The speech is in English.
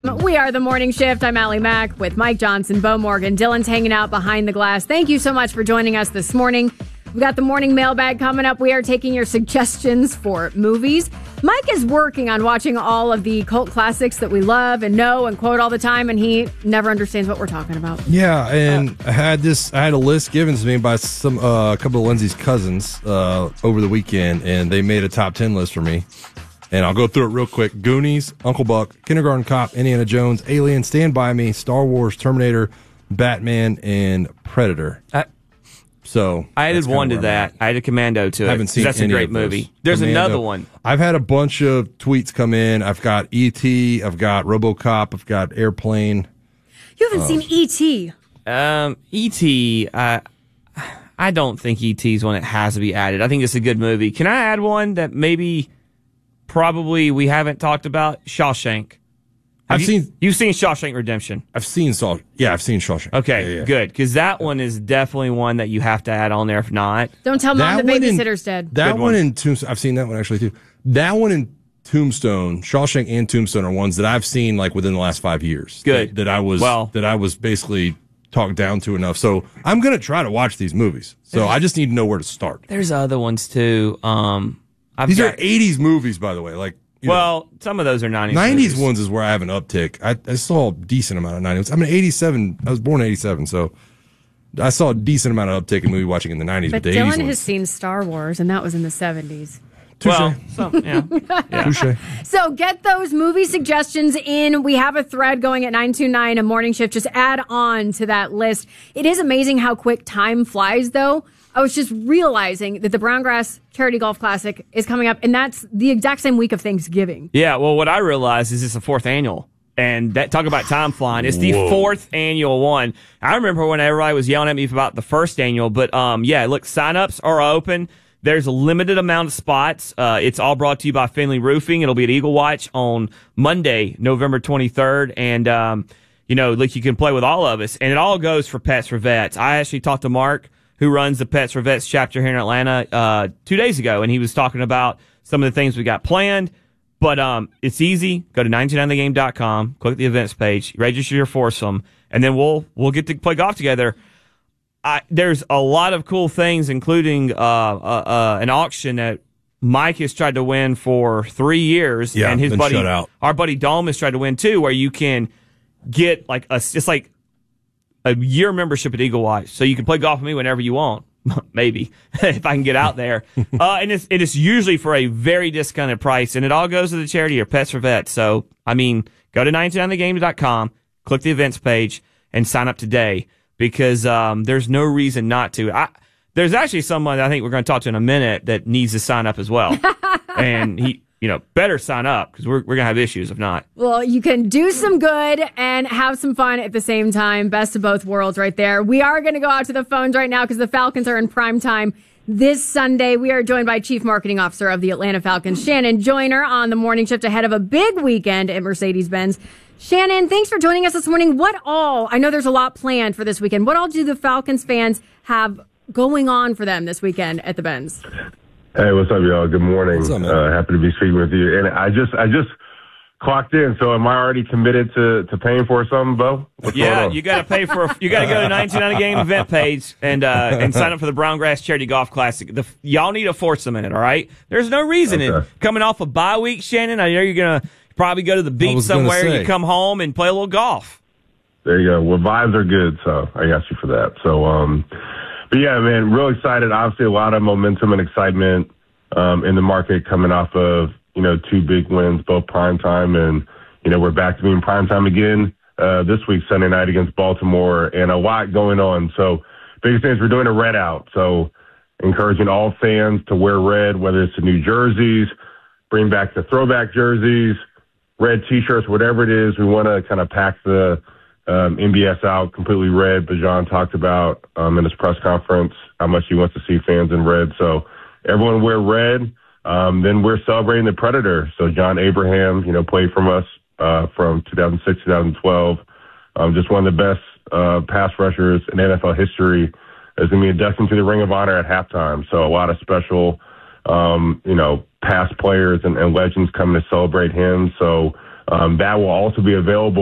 We are the Morning Shift. I'm Allie Mack with Mike Johnson, Bo Morgan. Dylan's hanging out behind the glass. Thank you so much for joining us this morning. We've got the morning mailbag coming up. We are taking your suggestions for movies. Mike is working on watching all of the cult classics that we love and know and quote all the time, and he never understands what we're talking about. Yeah, and I had a list given to me by a couple of Lindsay's cousins over the weekend, and they made a top 10 list for me. And I'll go through it real quick. Goonies, Uncle Buck, Kindergarten Cop, Indiana Jones, Alien, Stand By Me, Star Wars, Terminator, Batman, and Predator. I added one to that. I added Commando to it. I haven't seen That's a great movie. There's another one. I've had a bunch of tweets come in. I've got E.T., I've got RoboCop, I've got Airplane. You haven't seen E.T.? E.T., I don't think E.T. is one that has to be added. I think it's a good movie. Can I add one that probably we haven't talked about? Shawshank. You've seen Shawshank Redemption. I've seen Shawshank. Okay, yeah. Good, because that one is definitely one that you have to add on there. If not, don't tell Mom the babysitter's dead. That one in Tombstone, I've seen that one actually too. That one in Tombstone, Shawshank and Tombstone are ones that I've seen like within the last 5 years. Good. That I was basically talked down to enough. So I'm gonna try to watch these movies. So I just need to know where to start. There's other ones too. These are 80s movies, by the way. Like, some of those are 90s. 90s movies. ones is where I have an uptick. I saw a decent amount of 90s. I'm an 87. I was born in 87, so I saw a decent amount of uptick in movie watching in the 90s. But the Dylan 80s has seen Star Wars, and that was in the 70s. Touché. Well, yeah. Touché. So get those movie suggestions in. We have a thread going at 929, a morning shift. Just add on to that list. It is amazing how quick time flies, though. I was just realizing that the Browngrass Charity Golf Classic is coming up, and that's the exact same week of Thanksgiving. Yeah, well, what I realized is it's the fourth annual. And that talk about time flying. It's the fourth annual one. I remember when everybody was yelling at me about the first annual, but look, sign-ups are open. There's a limited amount of spots. It's all brought to you by Finley Roofing. It'll be at Eagle Watch on Monday, November 23rd. And, you can play with all of us. And it all goes for Pets for Vets. I actually talked to Mark, who runs the Pets for Vets chapter here in Atlanta 2 days ago, and he was talking about some of the things we got planned. But it's easy. Go to 929thegame.com, click the events page, register your foursome, and then we'll get to play golf together. There's a lot of cool things, including an auction that Mike has tried to win for 3 years, and his buddy, our buddy Dome, has tried to win too, where you can get it's like a year membership at Eagle Watch, so you can play golf with me whenever you want. Maybe if I can get out there, and it's usually for a very discounted price, and it all goes to the charity or Pets for Vets. So go to 929thegame.com, click the events page, and sign up today because there's no reason not to. There's actually someone I think we're going to talk to in a minute that needs to sign up as well, and he better sign up because we're going to have issues if not. Well, you can do some good and have some fun at the same time. Best of both worlds right there. We are going to go out to the phones right now because the Falcons are in prime time this Sunday. We are joined by Chief Marketing Officer of the Atlanta Falcons, Shannon Joyner, on the morning shift ahead of a big weekend at Mercedes-Benz. Shannon, thanks for joining us this morning. I know there's a lot planned for this weekend. What all do the Falcons fans have going on for them this weekend at the Benz? Hey, what's up, y'all? Good morning. What's up, man? Happy to be speaking with you. And I just clocked in. So am I already committed to paying for something, Bo? You got to pay for. You got to go to 99 Game event page and sign up for the Browngrass Charity Golf Classic. Y'all need a foursome in it. All right. There's no reason coming off a bye week, Shannon. I know you're gonna probably go to the beach somewhere. You come home and play a little golf. There you go. Well, vibes are good, so I got you for that. So, but yeah, man, real excited. Obviously, a lot of momentum and excitement in the market coming off of, two big wins, both primetime and, we're back to being primetime again this week, Sunday night against Baltimore, and a lot going on. So biggest thing is we're doing a red out. So encouraging all fans to wear red, whether it's the new jerseys, bring back the throwback jerseys, red T-shirts, whatever it is. We want to kind of pack the MBS out completely red. But John talked about in his press conference how much he wants to see fans in red. So everyone wear red. Then we're celebrating the Predator. So John Abraham, played from us from 2006, 2012. Just one of the best pass rushers in NFL history. Is going to be inducted into the Ring of Honor at halftime. So a lot of special, past players and legends coming to celebrate him. So That will also be available